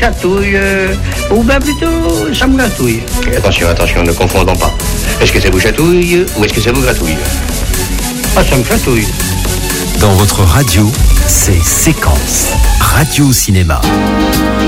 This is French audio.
chatouille, ou bien plutôt, ça me gratouille. Et attention, ne confondons pas. Est-ce que ça vous chatouille ou est-ce que ça vous gratouille? Ah, ça me chatouille. Dans votre radio, c'est Séquence Radio Cinéma.